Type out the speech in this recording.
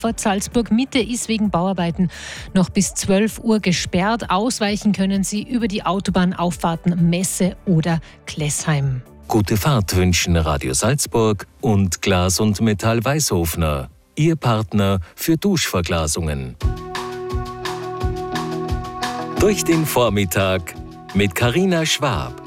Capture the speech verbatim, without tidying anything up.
Salzburg Mitte ist wegen Bauarbeiten noch bis zwölf Uhr gesperrt. Ausweichen können Sie über die Autobahnauffahrten Messe oder Klessheim. Gute Fahrt wünschen Radio Salzburg und Glas und Metall Weißhofner, Ihr Partner für Duschverglasungen. Durch den Vormittag mit Carina Schwab.